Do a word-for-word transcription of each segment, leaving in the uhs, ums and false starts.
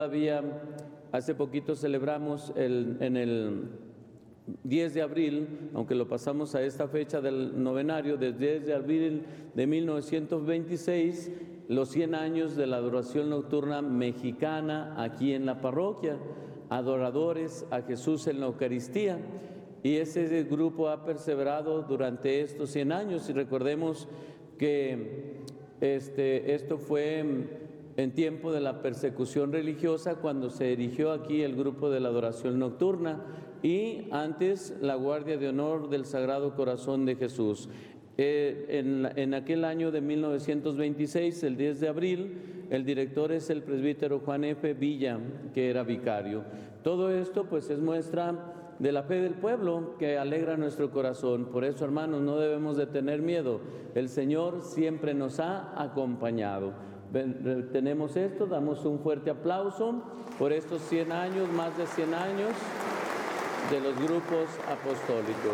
Todavía hace poquito celebramos el, en el diez de abril, aunque lo pasamos a esta fecha del novenario, del diez de abril de mil novecientos veintiséis, los cien años de la adoración nocturna mexicana aquí en la parroquia, adoradores a Jesús en la Eucaristía. Y ese grupo ha perseverado durante estos cien años, y recordemos que este, esto fue en tiempo de la persecución religiosa, cuando se erigió aquí el grupo de la adoración nocturna, y antes la Guardia de Honor del Sagrado Corazón de Jesús. Eh, en, en aquel año de mil novecientos veintiséis, el diez de abril, el director es el presbítero Juan F. Villa, que era vicario. Todo esto pues es muestra de la fe del pueblo que alegra nuestro corazón. Por eso, hermanos, no debemos de tener miedo. El Señor siempre nos ha acompañado. Tenemos esto, damos un fuerte aplauso por estos cien años, más de cien años de los grupos apostólicos.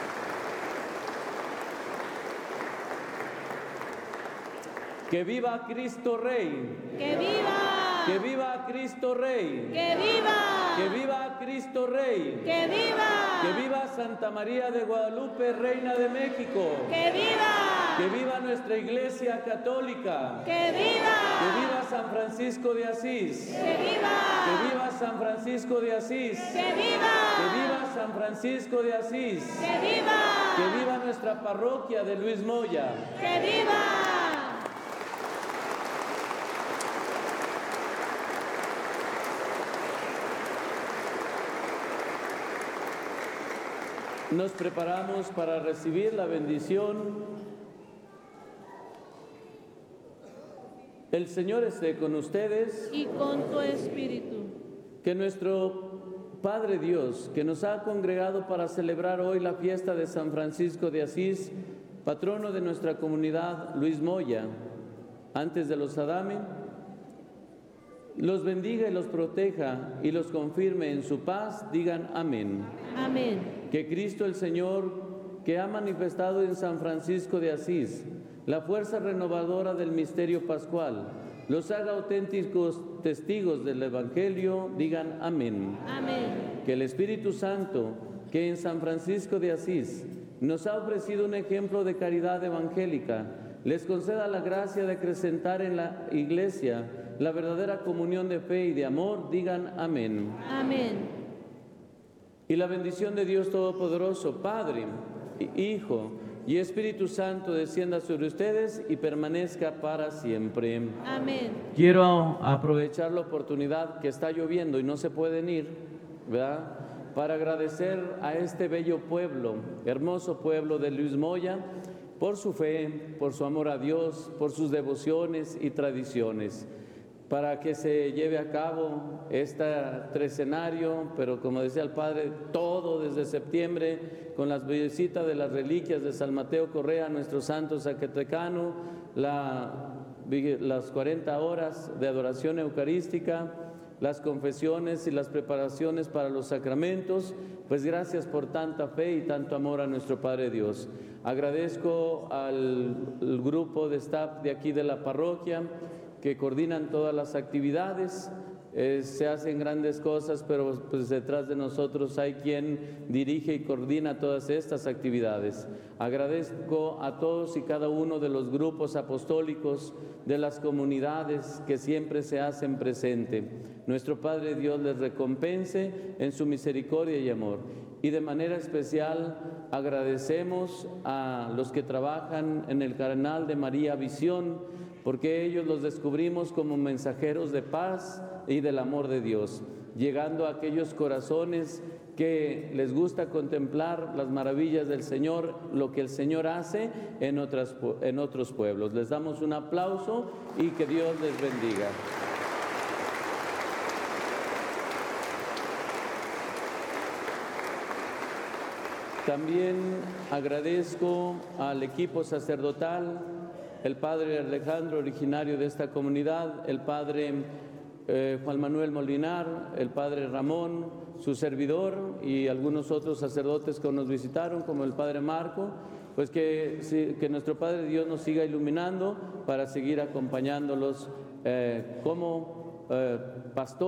¡Que viva Cristo Rey! ¡Que viva! ¡Que viva Cristo Rey! ¡Que viva! ¡Que viva Cristo Rey! ¡Que viva! ¡Que viva Santa María de Guadalupe, Reina de México! ¡Que viva! ¡Que viva nuestra Iglesia Católica! ¡Que viva! ¡Que viva San Francisco de Asís! ¡Que viva! ¡Que viva San Francisco de Asís! ¡Que viva! ¡Que viva San Francisco de Asís! ¡Que viva! ¡Que viva nuestra parroquia de Luis Moya! ¡Que viva! Nos preparamos para recibir la bendición. El Señor esté con ustedes. Y con tu espíritu. Que nuestro Padre Dios, que nos ha congregado para celebrar hoy la fiesta de San Francisco de Asís, patrono de nuestra comunidad, Luis Moya, antes de los Adame, los bendiga y los proteja y los confirme en su paz. Digan amén. Amén. Que Cristo el Señor, que ha manifestado en San Francisco de Asís la fuerza renovadora del misterio pascual, los haga auténticos testigos del Evangelio. Digan amén. Amén. Que el Espíritu Santo, que en San Francisco de Asís nos ha ofrecido un ejemplo de caridad evangélica, les conceda la gracia de acrecentar en la Iglesia la verdadera comunión de fe y de amor. Digan amén. Amén. Y la bendición de Dios Todopoderoso, Padre, Hijo y Espíritu Santo, descienda sobre ustedes y permanezca para siempre. Amén. Quiero aprovechar la oportunidad que está lloviendo y no se pueden ir, ¿verdad?, para agradecer a este bello pueblo, hermoso pueblo de Luis Moya, por su fe, por su amor a Dios, por sus devociones y tradiciones, para que se lleve a cabo este tresenario, pero como decía el Padre, todo desde septiembre, con las visitas de las reliquias de San Mateo Correa, nuestro santo zacatecano, la, las cuarenta horas de adoración eucarística, las confesiones y las preparaciones para los sacramentos. Pues gracias por tanta fe y tanto amor a nuestro Padre Dios. Agradezco al, al grupo de staff de aquí de la parroquia, que coordinan todas las actividades. Eh, se hacen grandes cosas, pero pues detrás de nosotros hay quien dirige y coordina todas estas actividades. Agradezco a todos y cada uno de los grupos apostólicos de las comunidades que siempre se hacen presente. Nuestro Padre Dios les recompense en su misericordia y amor. Y de manera especial agradecemos a los que trabajan en el canal de María Visión, porque ellos los descubrimos como mensajeros de paz y del amor de Dios, llegando a aquellos corazones que les gusta contemplar las maravillas del Señor, lo que el Señor hace en, otras, en otros pueblos. Les damos un aplauso y que Dios les bendiga. También agradezco al equipo sacerdotal, el padre Alejandro, originario de esta comunidad, el padre eh, Juan Manuel Molinar, el padre Ramón, su servidor y algunos otros sacerdotes que nos visitaron, como el padre Marco, pues que, que nuestro Padre Dios nos siga iluminando para seguir acompañándolos eh, como eh, pastores.